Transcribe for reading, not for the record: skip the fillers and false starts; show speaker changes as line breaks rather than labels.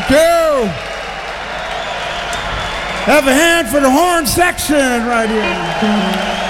Thank you. Have a hand for the horn section right here.